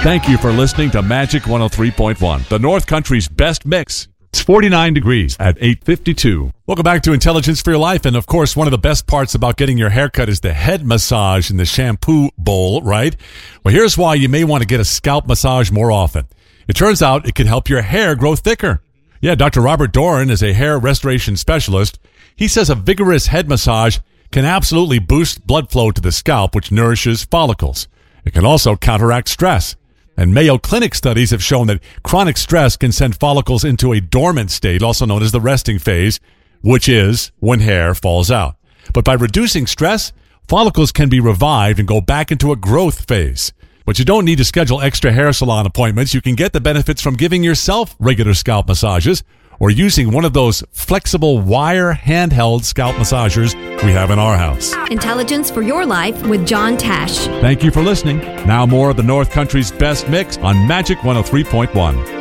Thank you for listening to Magic 103.1, the North Country's best mix. It's 49 degrees at 8:52. Welcome back to Intelligence for Your Life. And, of course, one of the best parts about getting your hair cut is the head massage in the shampoo bowl, right? Well, here's why you may want to get a scalp massage more often. It turns out it can help your hair grow thicker. Yeah, Dr. Robert Doran is a hair restoration specialist. He says a vigorous head massage can absolutely boost blood flow to the scalp, which nourishes follicles. It can also counteract stress. And Mayo Clinic studies have shown that chronic stress can send follicles into a dormant state, also known as the resting phase, which is when hair falls out. But by reducing stress, follicles can be revived and go back into a growth phase. But you don't need to schedule extra hair salon appointments. You can get the benefits from giving yourself regular scalp massages or using one of those flexible wire handheld scalp massagers we have in our house. Intelligence for Your Life with John Tash. Thank you for listening. Now more of the North Country's best mix on Magic 103.1.